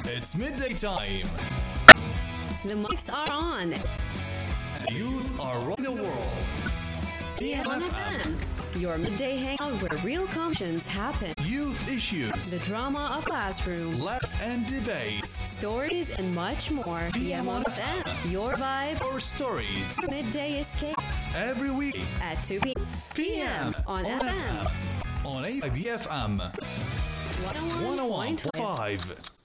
It's midday time. The mics are on. And youth are rocking the world. PM on FM. Your midday hangout where real conversations happen. Youth issues. The drama of classrooms. Laughs and debates. Stories and much more. PM on FM. Your vibe. Our stories. Midday escape. Every week At 2 p.m. on FM. On AIBFM 101.5. 101.5.